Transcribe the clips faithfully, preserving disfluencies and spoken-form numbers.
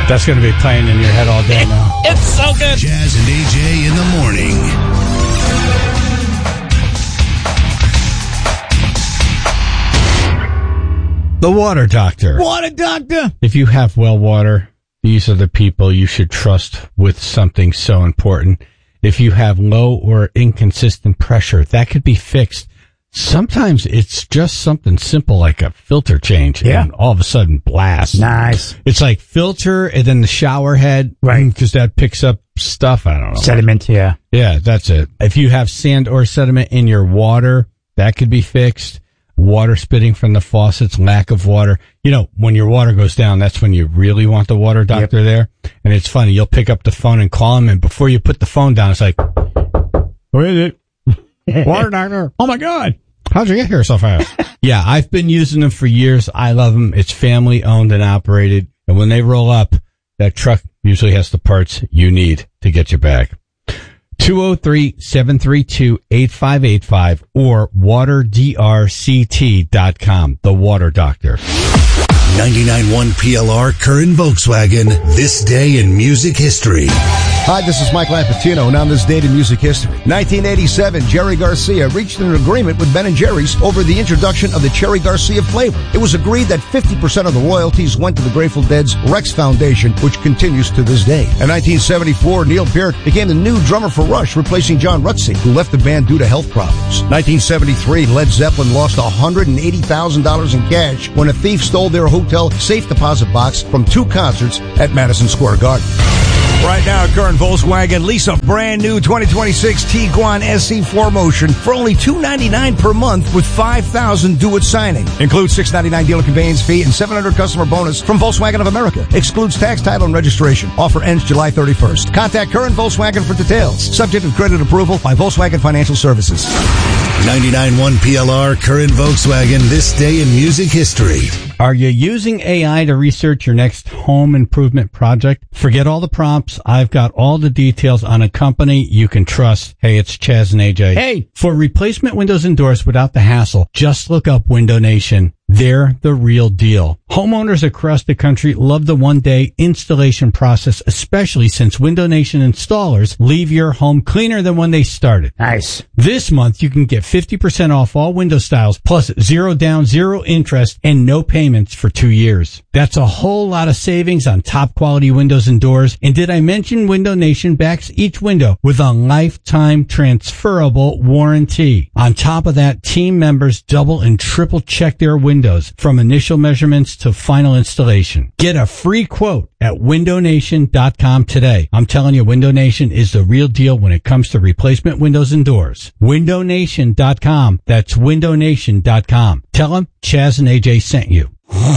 That's going to be playing in your head all day now. It's so good. Chaz and A J in the morning. The Water Doctor. Water Doctor. If you have well water, these are the people you should trust with something so important. If you have low or inconsistent pressure, that could be fixed. Sometimes it's just something simple like a filter change, yeah. and all of a sudden blast. Nice. It's like filter and then the shower head, right? Because that picks up stuff. I don't know. Sediment, yeah. Yeah, that's it. If you have sand or sediment in your water, that could be fixed. Water spitting from the faucets, lack of water. You know, when your water goes down, that's when you really want the water doctor yep. there. And it's funny, you'll pick up the phone and call him, and before you put the phone down, it's like, where is it? Water doctor. Oh my God. How'd you get here so fast? Yeah, I've been using them for years. I love them. It's family owned and operated. And when they roll up, that truck usually has the parts you need to get you back. two oh three, seven three two, eight five eight five or water d r c t dot com. The Water Doctor. ninety-nine point one P L R Curran Volkswagen. This day in music history. Hi, this is Mike Lampatino, and on this date in music history, nineteen eighty-seven, Jerry Garcia reached an agreement with Ben and Jerry's over the introduction of the Cherry Garcia flavor. It was agreed that fifty percent of the royalties went to the Grateful Dead's Rex Foundation, which continues to this day. In nineteen seventy-four, Neil Peart became the new drummer for Rush, replacing John Rutsey, who left the band due to health problems. nineteen seventy-three, Led Zeppelin lost one hundred eighty thousand dollars in cash when a thief stole their hotel safe deposit box from two concerts at Madison Square Garden. Right now at Curran Volkswagen, lease a brand new twenty twenty-six Tiguan S C four Motion for only two hundred ninety-nine dollars per month with five thousand dollars due at signing. Includes six hundred ninety-nine dollars dealer conveyance fee and seven hundred dollars customer bonus from Volkswagen of America. Excludes tax, title, and registration. Offer ends July thirty-first. Contact Curran Volkswagen for details. Subject to credit approval by Volkswagen Financial Services. ninety-nine point one P L R Curran Volkswagen. This day in music history. Are you using A I to research your next home improvement project? Forget all the prompts. I've got all the details on a company you can trust. Hey, it's Chaz and A J. Hey! For replacement windows and doors without the hassle, just look up Window Nation. They're the real deal. Homeowners across the country love the one-day installation process, especially since Window Nation installers leave your home cleaner than when they started. Nice. This month, you can get fifty percent off all window styles, plus zero down, zero interest, and no payments for two years. That's a whole lot of savings on top-quality windows and doors. And did I mention Window Nation backs each window with a lifetime transferable warranty? On top of that, team members double and triple check their windows. Windows from initial measurements to final installation. Get a free quote at window nation dot com today. I'm telling you, Window Nation is the real deal when it comes to replacement windows and doors. window nation dot com. That's window nation dot com. Tell them Chaz and A J sent you.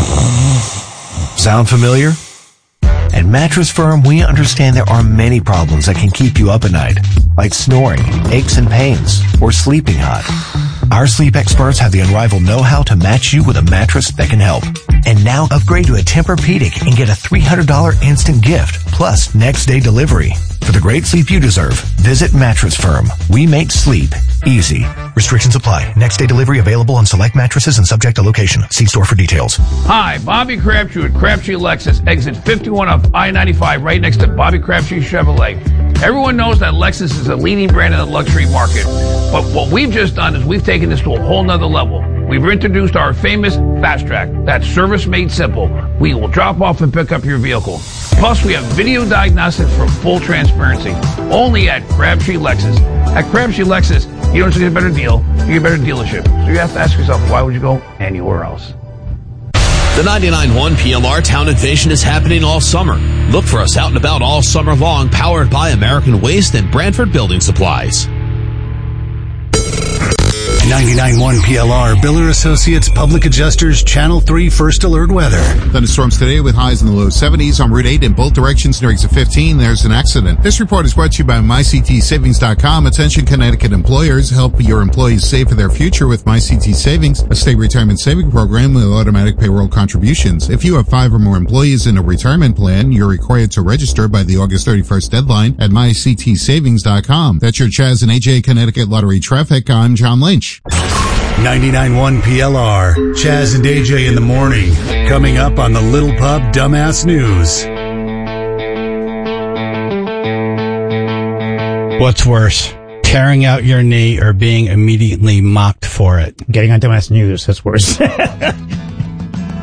Sound familiar? At Mattress Firm, we understand there are many problems that can keep you up at night, like snoring, aches and pains, or sleeping hot. Our sleep experts have the unrivaled know-how to match you with a mattress that can help. And now upgrade to a Tempur-Pedic and get a three hundred dollars instant gift, plus next-day delivery. For the great sleep you deserve, visit Mattress Firm. We make sleep easy. Restrictions apply. Next-day delivery available on select mattresses and subject to location. See store for details. Hi, Bobby Crabtree at Crabtree Lexus, exit fifty-one of I ninety-five, right next to Bobby Crabtree Chevrolet. Everyone knows that Lexus is a leading brand in the luxury market. But what we've just done is we've taken this to a whole nother level. We've introduced our famous Fast Track. That's service made simple. We will drop off and pick up your vehicle. Plus, we have video diagnostics for full transparency. Only at Crabtree Lexus. At Crabtree Lexus, you don't just get a better deal, you get a better dealership. So you have to ask yourself, why would you go anywhere else? The ninety-nine point one P L R Town Invasion is happening all summer. Look for us out and about all summer long, powered by American Waste and Brantford Building Supplies. ninety-nine point one P L R, Biller Associates Public Adjusters, Channel three First Alert Weather. Thunderstorms today with highs in the low seventies on Route eight in both directions near exit fifteen. There's an accident. This report is brought to you by my c t savings dot com. Attention Connecticut employers, help your employees save for their future with MyCT Savings, a state retirement saving program with automatic payroll contributions. If you have five or more employees in a retirement plan, you're required to register by the August thirty-first deadline at my c t savings dot com. That's your Chaz and A J Connecticut Lottery traffic. I'm John Lynch. ninety-nine point one P L R, Chaz and A J in the morning. Coming up on the Little Pub Dumbass News. What's worse, tearing out your knee or being immediately mocked for it? Getting on dumbass news, that's worse.